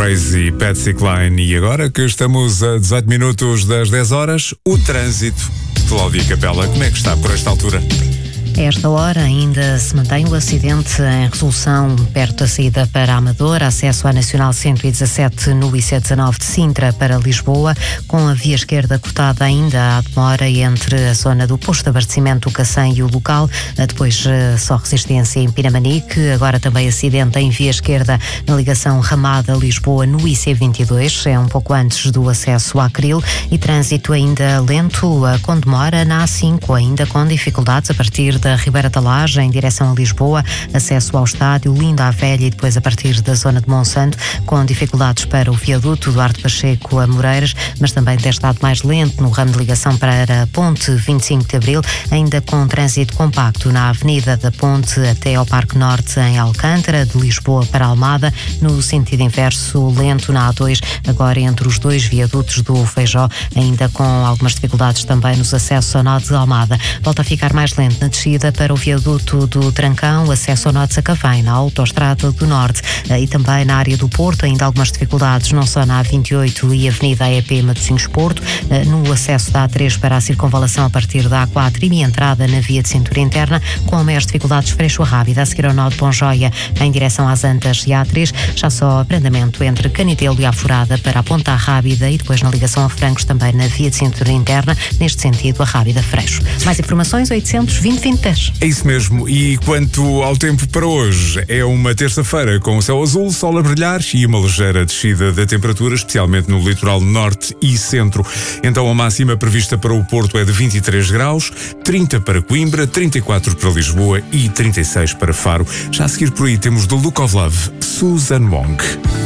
Crazy, Patsy Cline. E agora que estamos a 18 minutos das 10 horas, o trânsito. Cláudia Capela, como é que está por esta altura? A esta hora ainda se mantém o acidente em resolução perto da saída para Amador, acesso à Nacional 117 no IC19 de Sintra para Lisboa, com a via esquerda cortada ainda há demora entre a zona do posto de abastecimento do Cacém e o local, depois só resistência em Pinamanique, agora também acidente em via esquerda na ligação Ramada-Lisboa no IC22, é um pouco antes do acesso à Acril, e trânsito ainda lento, com demora na A5, ainda com dificuldades a partir da Ribeira da Laje em direção a Lisboa, acesso ao estádio Linda à Velha e depois a partir da zona de Monsanto, com dificuldades para o viaduto Duarte Pacheco a Moreiras, mas também tem estado mais lento no ramo de ligação para a Ponte 25 de Abril, ainda com trânsito compacto na Avenida da Ponte até ao Parque Norte em Alcântara, de Lisboa para Almada, no sentido inverso lento na A2, agora entre os dois viadutos do Feijó, ainda com algumas dificuldades também nos acessos ao nó de Almada. Volta a ficar mais lento na descida para o viaduto do Trancão, acesso ao nó de Sacavém, na Autoestrada do Norte, e também na área do Porto, ainda algumas dificuldades, não só na A28 e Avenida AEP Matosinhos Porto, no acesso da A3 para a circunvalação a partir da A4 e entrada na via de cintura interna, com maiores dificuldades Freixo Rábida, a seguir ao nó de Ponjoia, em direção às Antas e A3, já só abrandamento entre Canidelo e Aforada para a Ponta Rábida e depois na ligação a Francos também na via de cintura interna, neste sentido a Rábida Freixo. Mais informações 820 É isso mesmo. E quanto ao tempo para hoje, é uma terça-feira com o céu azul, sol a brilhar e uma ligeira descida da temperatura, especialmente no litoral norte e centro. Então a máxima prevista para o Porto é de 23 graus, 30 para Coimbra, 34 para Lisboa e 36 para Faro. Já a seguir por aí temos The Look of Love, Susan Wong.